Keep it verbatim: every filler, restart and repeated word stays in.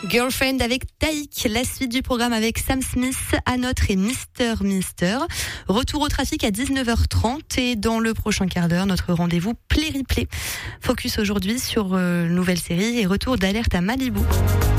Girlfriend avec Taïk, la suite du programme avec Sam Smith, Anotre et Mister Mister. Retour au trafic à dix-neuf heures trente et dans le prochain quart d'heure, notre rendez-vous Play Replay. Focus aujourd'hui sur euh, nouvelle série et retour d'Alerte à Malibu.